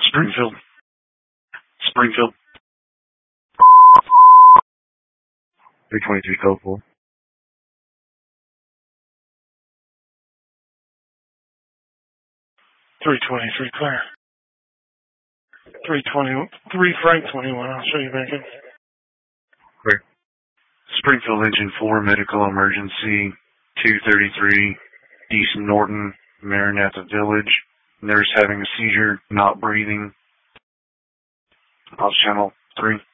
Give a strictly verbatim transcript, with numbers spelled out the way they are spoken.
Springfield. Springfield. three twenty-three code four. three twenty-three clear. three twenty, three Frank twenty-one, I'll show you back in. Clear. Springfield Engine four, medical emergency, two thirty-three, East Norton, Maranatha Village. Nurse having a seizure, not breathing. Pulse channel three.